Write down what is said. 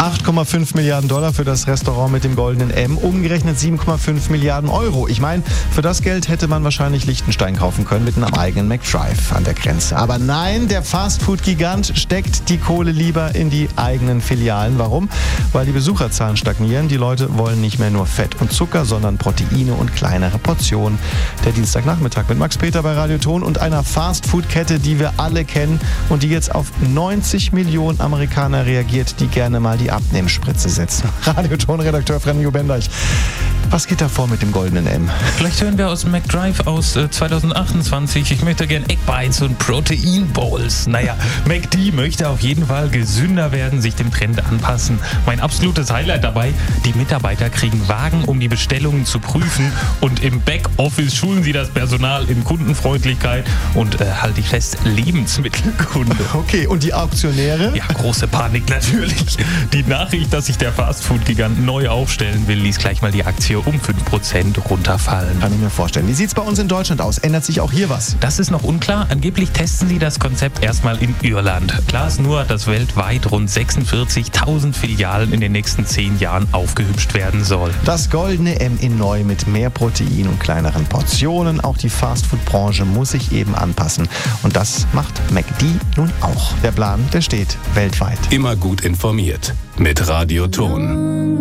8,5 Milliarden Dollar für das Restaurant mit dem goldenen M, umgerechnet 7,5 Milliarden Euro. Ich meine, für das Geld hätte man wahrscheinlich Liechtenstein kaufen können mit einem eigenen McDrive an der Grenze. Aber nein, der Fastfood-Gigant steckt die Kohle lieber in die eigenen Filialen. Warum? Weil die Besucherzahlen stagnieren. Die Leute wollen nicht mehr nur Fett und Zucker, sondern Proteine und kleinere Portionen. Der Dienstagnachmittag mit Max Peter bei Radio Ton und einer Fastfood-Kette, die wir alle kennen und die jetzt auf 90 Millionen Amerikaner reagiert, die gerne mal die Abnehmspritze setzen. Radio Ton-Redakteur Franjo Bendeich. Was geht da vor mit dem goldenen M? Vielleicht hören wir aus McDrive aus 2028. Ich möchte gern Egg Bites und Protein Bowls. Naja, McD möchte auf jeden Fall gesünder werden, sich dem Trend anpassen. Mein absolutes Highlight dabei, die Mitarbeiter kriegen Wagen, um die Bestellungen zu prüfen, und im Backoffice schulen sie das Personal in Kundenfreundlichkeit und, halte ich fest, Lebensmittelkunde. Okay, und die Auktionäre? Ja, große Panik natürlich. Die Nachricht, dass sich der Fastfood-Gigant neu aufstellen will, ließ gleich mal die Aktie um 5% runterfallen. Kann ich mir vorstellen. Wie sieht es bei uns in Deutschland aus? Ändert sich auch hier was? Das ist noch unklar. Angeblich testen sie das Konzept erstmal in Irland. Klar ist nur, dass weltweit rund 46.000 Filialen in den nächsten 10 Jahren aufgehübscht werden soll. Das goldene M in neu mit mehr Protein und kleineren Portionen. Auch die Fastfood-Branche muss sich eben anpassen. Und das macht McD nun auch. Der Plan, der steht weltweit. Immer gut informiert mit Radio Ton.